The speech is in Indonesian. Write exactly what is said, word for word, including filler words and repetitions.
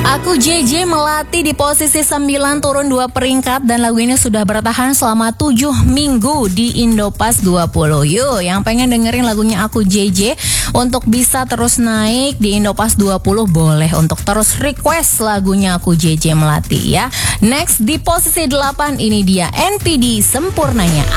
Aku J J Melati di posisi sembilan turun dua peringkat dan lagu ini sudah bertahan selama tujuh minggu di Indopas dua puluh. Yuk, yang pengen dengerin lagunya Aku J J untuk bisa terus naik di Indopas dua puluh boleh untuk terus request lagunya Aku J J Melati ya. Next di posisi delapan ini dia N P D Sempurnanya